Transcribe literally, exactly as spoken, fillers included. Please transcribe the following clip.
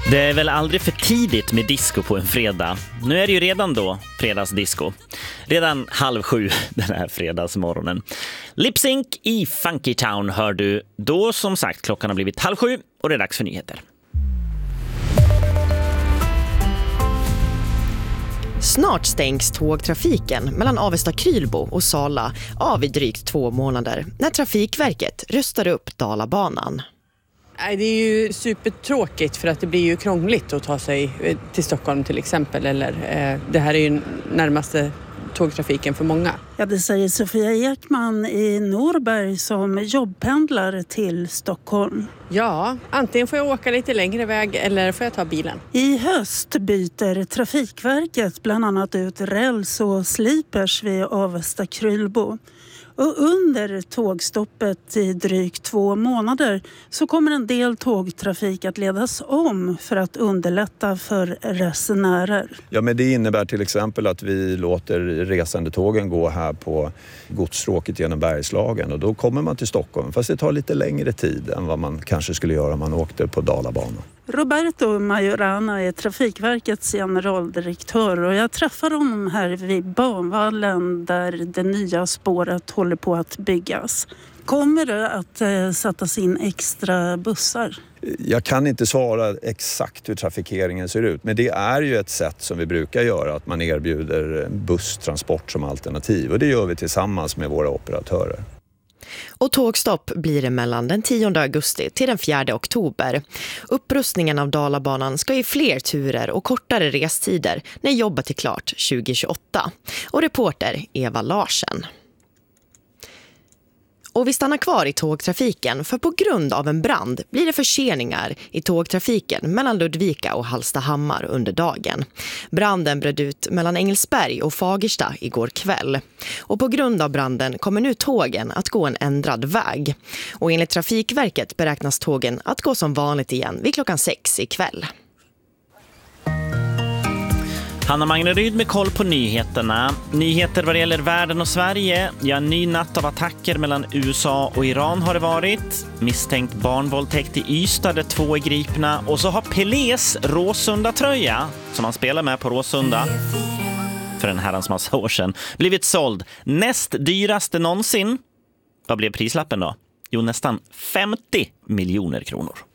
Det är väl aldrig för tidigt med disco på en fredag. Nu är det ju redan då fredagsdisco. Redan halv sju den här fredagsmorgonen. Lip Sync i Funky Town hör du. Då som sagt klockan har blivit halv sju och det är dags för nyheter. Snart stängs tågtrafiken mellan Avesta-Krylbo och Sala av i drygt två månader när Trafikverket rustar upp Dalabanan. Nej, det är ju supertråkigt för att det blir ju krångligt att ta sig till Stockholm till exempel. Eller, eh, det här är ju närmaste tågtrafiken för många. Ja, det säger Sofia Ekman i Norberg som jobbpendlar till Stockholm. Ja, antingen får jag åka lite längre väg eller får jag ta bilen. I höst byter Trafikverket bland annat ut räls och slipers vid Avesta-Krylbo. Och under tågstoppet i drygt två månader så kommer en del tågtrafik att ledas om för att underlätta för resenärer. Ja, men det innebär till exempel att vi låter resande tågen gå här på godsstråket genom Bergslagen och då kommer man till Stockholm fast det tar lite längre tid än vad man kanske skulle göra om man åkte på Dalabanan. Roberto Majorana är Trafikverkets generaldirektör och jag träffar honom här vid banvallen där det nya spåret håller på att byggas. Kommer det att eh, sättas in extra bussar? Jag kan inte svara exakt hur trafikeringen ser ut, men det är ju ett sätt som vi brukar göra, att man erbjuder busstransport som alternativ och det gör vi tillsammans med våra operatörer. Och tågstopp blir det mellan den tionde augusti till den fjärde oktober. Upprustningen av Dalabanan ska ge fler turer och kortare restider när jobbet är klart tjugo tjugoåtta. Och reporter Eva Larsen. Och vi stannar kvar i tågtrafiken för på grund av en brand blir det förseningar i tågtrafiken mellan Ludvika och Hallstahammar under dagen. Branden bröt ut mellan Engelsberg och Fagersta igår kväll. Och på grund av branden kommer nu tågen att gå en ändrad väg. Och enligt Trafikverket beräknas tågen att gå som vanligt igen vid klockan sex ikväll. Hanna Magneryd med koll på nyheterna. Nyheter vad det gäller världen och Sverige. Ja, en ny natt av attacker mellan U S A och Iran har det varit. Misstänkt barnvåldtäkt i Ystad där två är gripna. Och så har Pelés Råsunda-tröja, som han spelar med på Råsunda för en herrans massa år sedan, blivit såld. Näst dyraste någonsin. Vad blev prislappen då? Jo, nästan femtio miljoner kronor.